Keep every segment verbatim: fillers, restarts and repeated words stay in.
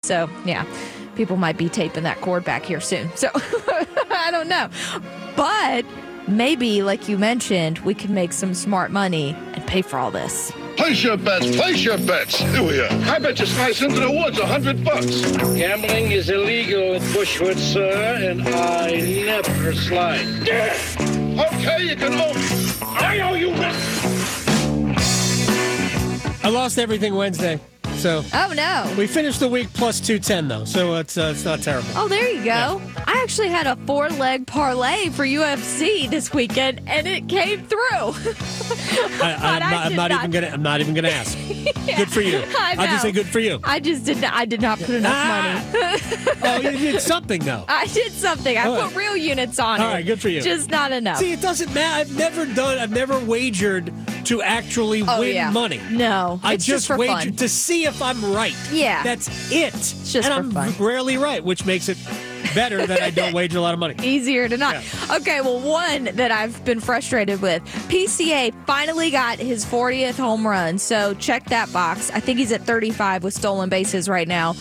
So, yeah, people might be taping that cord back here soon. So, I don't know. But maybe, like you mentioned, we can make some smart money and pay for all this. Place your bets, place your bets. Here we are. I bet you slice into the woods a hundred bucks. Gambling is illegal in Bushwood, sir, and I never slide. Yeah. Okay, you can owe. I owe you one. I lost everything Wednesday, so. Oh, no. We finished the week plus two ten, though, so it's uh, it's not terrible. Oh, there you go. Yeah. I actually had a four-leg parlay for U F C this weekend, and it came through. I, I'm, I not, I'm not, not even gonna. I'm not even gonna ask. Yeah, good for you. I know. I'll just say good for you. I just did. Not, I did not put enough Ah! money. Oh, you did something though. I did something. I All put right. real units on All it. right, good for you. Just not enough. See, it doesn't matter. I've never done. I've never wagered to actually oh, win yeah. money. No, I it's just, just for wagered fun. to see if I'm right. Yeah. That's it. It's just and for I'm fun. rarely right, which makes it better that I don't wager a lot of money. Easier to not. Yeah. Okay, well, one that I've been frustrated with. P C A finally got his fortieth home run, so check that box. I think he's at thirty-five with stolen bases right now.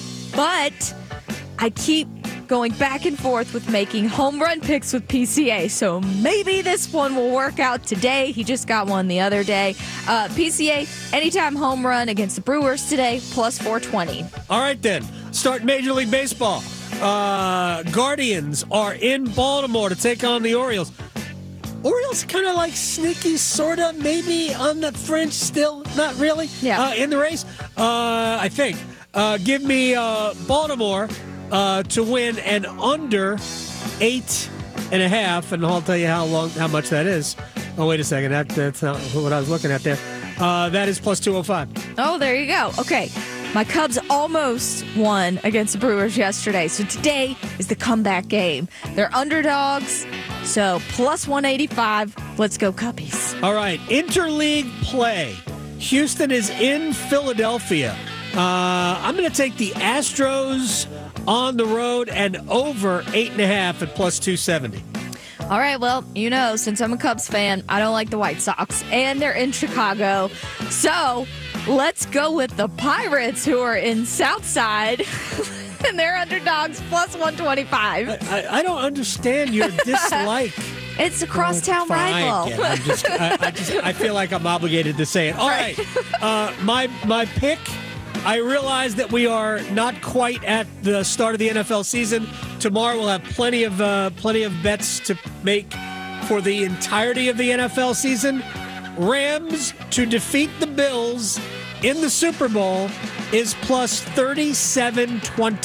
But I keep going back and forth with making home run picks with P C A, so maybe this one will work out today. He just got one the other day. Uh, P C A, anytime home run against the Brewers today, plus four twenty. All right, then. Start Major League Baseball. Uh, Guardians are in Baltimore to take on the Orioles. Orioles kind of like sneaky, sort of, maybe on the fringe still. Not really. Yeah. Uh, in the race, uh, I think. Uh, give me uh, Baltimore uh, to win and under eight and a half, and I'll tell you how long, how much that is. Oh, wait a second. That, that's not what I was looking at there. Uh, that is plus two oh five. Oh, there you go. Okay. My Cubs almost won against the Brewers yesterday, so today is the comeback game. They're underdogs, so plus one eighty-five. Let's go, Cubbies. All right, interleague play. Houston is in Philadelphia. Uh, I'm going to take the Astros on the road and over eight and a half at plus two seventy. All right, well, you know, since I'm a Cubs fan, I don't like the White Sox, and they're in Chicago. So let's go with the Pirates, who are in Southside, and they're underdogs plus one twenty-five. I, I, I don't understand your dislike. It's a crosstown Fine, rival. yeah, I'm just, I, I just, I feel like I'm obligated to say it. All right, uh, my my pick. I realize that we are not quite at the start of the N F L season. Tomorrow we'll have plenty of uh, plenty of bets to make for the entirety of the N F L season. Rams to defeat the Bills in the Super Bowl is plus thirty-seven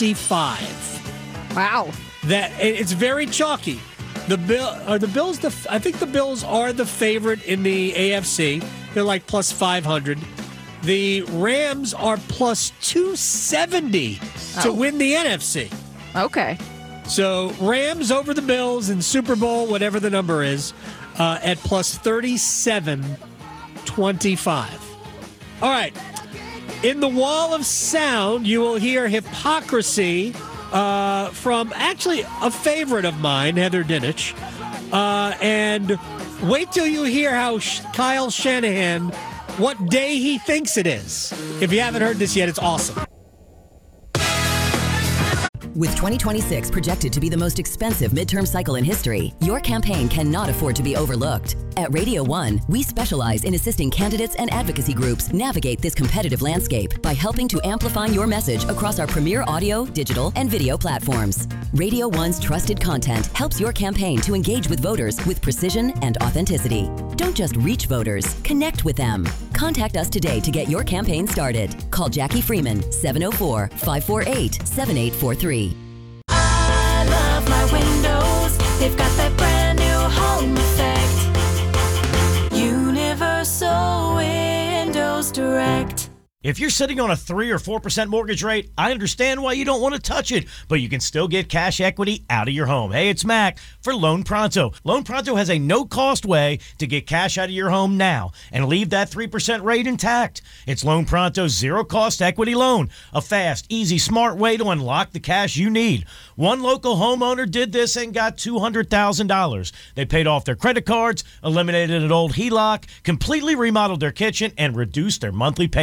twenty-five. Wow. That it's very chalky. The bill are the Bills. The I think the Bills are the favorite in the A F C. They're like plus five hundred. The Rams are plus two seventy to Oh. win the N F C. Okay. So Rams over the Bills in Super Bowl, whatever the number is, uh, at plus thirty-seven twenty-five. All right. In the wall of sound, you will hear Hypocrisy uh, from actually a favorite of mine, Heather Dinich. Uh, and wait till you hear how Sh- Kyle Shanahan, what day he thinks it is. If you haven't heard this yet, it's awesome. With twenty twenty-six projected to be the most expensive midterm cycle in history, your campaign cannot afford to be overlooked. At Radio One, we specialize in assisting candidates and advocacy groups navigate this competitive landscape by helping to amplify your message across our premier audio, digital, and video platforms. Radio One's trusted content helps your campaign to engage with voters with precision and authenticity. Don't just reach voters, connect with them. Contact us today to get your campaign started. Call Jackie Freeman, seven oh four, five four eight, seven eight four three. I love my windows. They've got that brand new home effect. Universal Windows Direct. If you're sitting on a three or four percent mortgage rate, I understand why you don't want to touch it, but you can still get cash equity out of your home. Hey, it's Mac for Loan Pronto. Loan Pronto has a no-cost way to get cash out of your home now and leave that three percent rate intact. It's Loan Pronto's zero-cost equity loan, a fast, easy, smart way to unlock the cash you need. One local homeowner did this and got two hundred thousand dollars. They paid off their credit cards, eliminated an old H E L O C, completely remodeled their kitchen, and reduced their monthly payments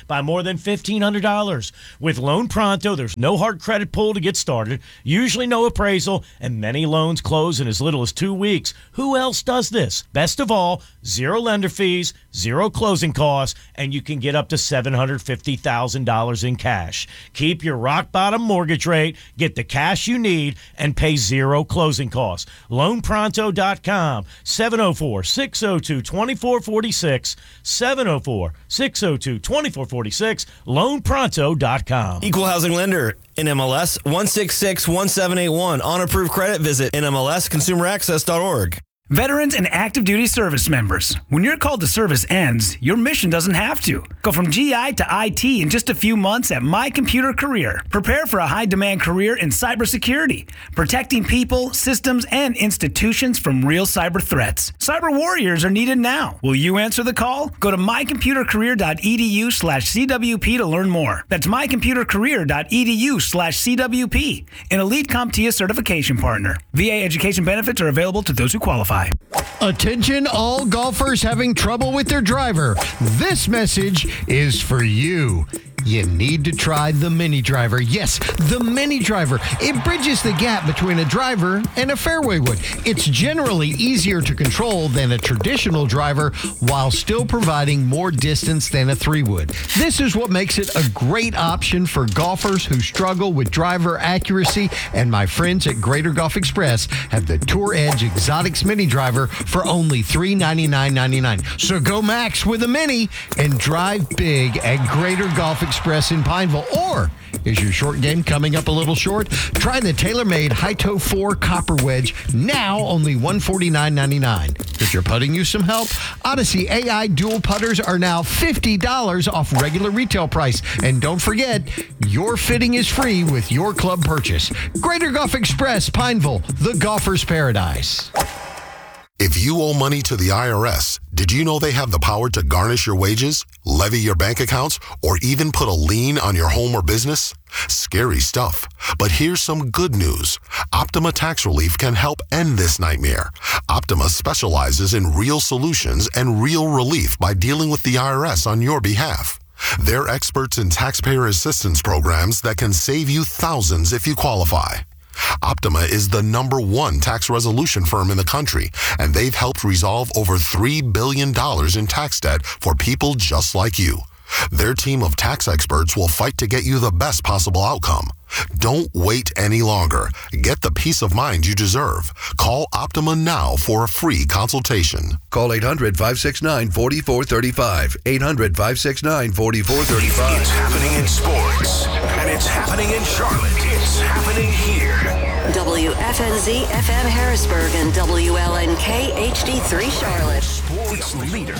by more than fifteen hundred dollars. With Loan Pronto, there's no hard credit pull to get started, usually no appraisal, and many loans close in as little as two weeks. Who else does this? Best of all, zero lender fees, zero closing costs, and you can get up to seven hundred fifty thousand dollars in cash. Keep your rock bottom mortgage rate, get the cash you need, and pay zero closing costs. loan pronto dot com, seven oh four, six oh two, two four four six, seven oh four, six oh two, two four four six, loan pronto dot com. Equal housing lender, N M L S one six six one seven eight one. On approved credit, visit N M L S consumer access dot org. Veterans and active duty service members, when your call to service ends, your mission doesn't have to. Go from G I to I T in just a few months at My Computer Career. Prepare for a high-demand career in cybersecurity, protecting people, systems, and institutions from real cyber threats. Cyber warriors are needed now. Will you answer the call? Go to my computer career dot e d u slash c w p to learn more. That's my computer career dot e d u slash c w p, an Elite CompTIA certification partner. V A education benefits are available to those who qualify. Attention all golfers having trouble with their driver. This message is for you. You need to try the Mini Driver. Yes, the Mini Driver. It bridges the gap between a driver and a fairway wood. It's generally easier to control than a traditional driver while still providing more distance than a three wood. This is what makes it a great option for golfers who struggle with driver accuracy, and my friends at Greater Golf Express have the Tour Edge Exotics Mini Driver for only three ninety-nine ninety-nine. So go max with a Mini and drive big at Greater Golf Express in Pineville. Or is your short game coming up a little short? Try the TaylorMade Hito four Copper Wedge, now only one forty-nine ninety-nine. If you're putting you some help, Odyssey A I dual putters are now fifty dollars off regular retail price. And don't forget, your fitting is free with your club purchase. Greater Golf Express, Pineville, the golfer's paradise. If you owe money to the I R S, did you know they have the power to garnish your wages, levy your bank accounts, or even put a lien on your home or business? Scary stuff. But here's some good news. Optima Tax Relief can help end this nightmare. Optima specializes in real solutions and real relief by dealing with the I R S on your behalf. They're experts in taxpayer assistance programs that can save you thousands if you qualify. Optima is the number one tax resolution firm in the country, and they've helped resolve over three billion dollars in tax debt for people just like you. Their team of tax experts will fight to get you the best possible outcome. Don't wait any longer. Get the peace of mind you deserve. Call Optima now for a free consultation. Call eight hundred, five six nine, four four three five. eight hundred, five six nine, four four three five. It's happening in sports, and it's happening in Charlotte. It's happening here. W F N Z F M Harrisburg and W L N K H D three Charlotte. Sports leader.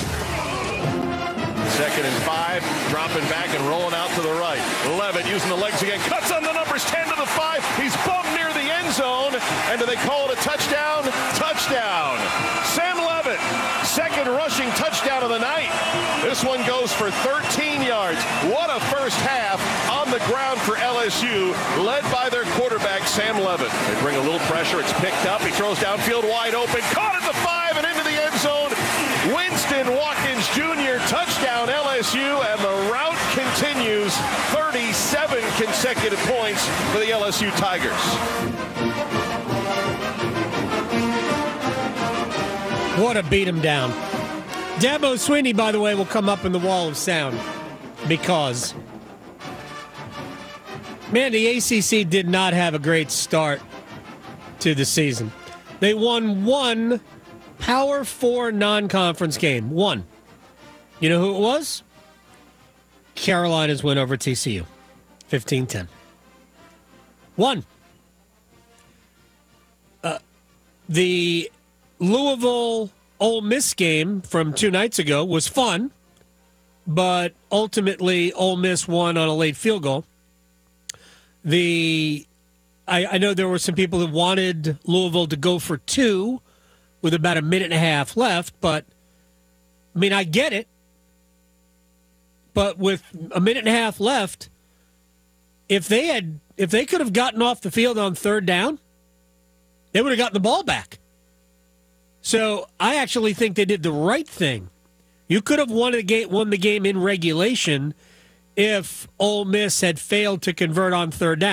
Second and five, dropping back and rolling out to the right. Levitt using the legs again, cuts on the numbers, ten to the five. He's bumped near the end zone, and do they call it a touchdown? Touchdown. Sam Levitt, second rushing touchdown of the night. This one goes for thirteen yards. What a first half on the ground for L S U, led by their quarterback, Sam Levitt. They bring a little pressure. It's picked up. He throws downfield wide open. Caught at the five and into the end zone. Winston Watkins Junior touchdown L S U, and the route continues. thirty-seven consecutive points for the L S U Tigers. What a beat him down. Dabo Sweeney, by the way, will come up in the wall of sound because, man, the A C C did not have a great start to the season. They won one Power Four non-conference game. One. You know who it was? Carolina's win over T C U. fifteen ten. One. Uh, the Louisville Ole Miss game from two nights ago was fun, but ultimately Ole Miss won on a late field goal. The I, I know there were some people that wanted Louisville to go for two with about a minute and a half left, but, I mean, I get it. But with a minute and a half left, if they had, if they could have gotten off the field on third down, they would have gotten the ball back. So I actually think they did the right thing. You could have won the game, won the game in regulation if Ole Miss had failed to convert on third down.